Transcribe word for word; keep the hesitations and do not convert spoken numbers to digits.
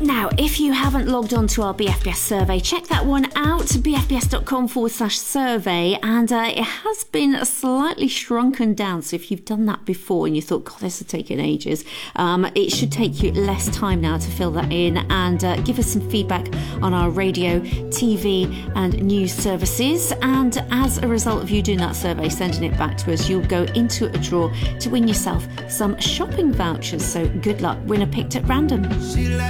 Now, if you haven't logged on to our B F B S survey, check that one out, bfbs.com forward slash survey, and uh, it has been slightly shrunken down, so if you've done that before and you thought, God, this is taking ages, um, it should take you less time now to fill that in, and uh, give us some feedback on our radio, T V and news services, and as a result of you doing that survey, sending it back to us, you'll go into a draw to win yourself some shopping vouchers, so good luck, winner picked at random.